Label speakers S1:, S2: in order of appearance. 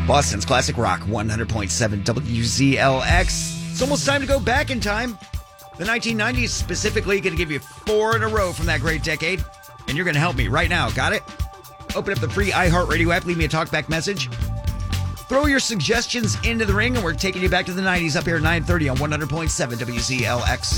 S1: Boston's Classic Rock 100.7 WZLX. It's almost time to go back in time. The 1990s specifically, going to give you 4 in a row from that great decade. And you're going to help me right now. Got it? Open up the free iHeartRadio app. Leave me a talkback message. Throw your suggestions into the ring, and we're taking you back to the 90s up here at 9:30 on 100.7 WZLX.